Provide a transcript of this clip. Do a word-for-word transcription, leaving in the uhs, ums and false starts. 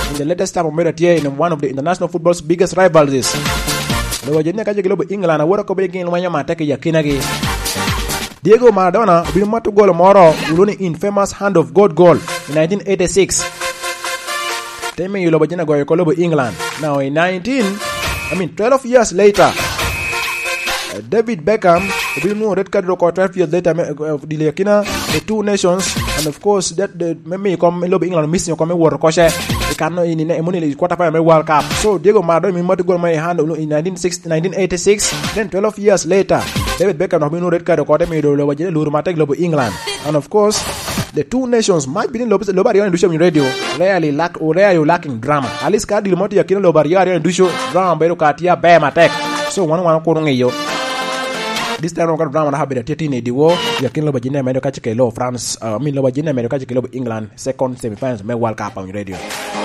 in the latest time of made here in one of the international football's biggest rivalries. Lobo jene ka jege lobo England wora ko be gin wanya mata ke yakina ge. Diego Maradona bin matu gol moro uloni infamous hand of God goal in nineteen eighty-six. Teme yulo bajina go ko lobo England. Now in nineteen I mean twelve years later, uh, David Beckham bin no red card record twelve years later of the yakina the two nations, and of course that the me come lobo England missing come world koshe e kan in in money quarter final World Cup. So Diego Maradona bin matu gol my hand in nineteen eighty-six. Then twelve years later, David Beckham no bin no red card record me do lobo jene luru mata lobo England. And of course the two nations might be in lobo lobo radio and radio rarely lack or rarely lacking drama. At least card remote yakina lobo radio and dusho drama bero katia be matek. So one one ko ngeyo. This time I'm going to drama have been thirteen eighty war. Yakin lobo jine America chike lo France. I mean lobo jine America chike lo England second semi-finals me World Cup on radio.